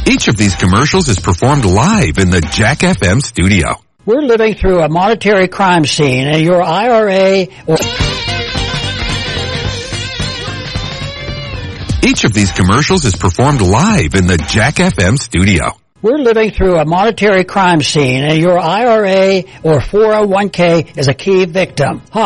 Each of these commercials is performed live in the Jack FM studio. We're living through a monetary crime scene, and your IRA or... Each of these commercials is performed live in the Jack FM studio. We're living through a monetary crime scene, and your IRA or 401k is a key victim. Hi.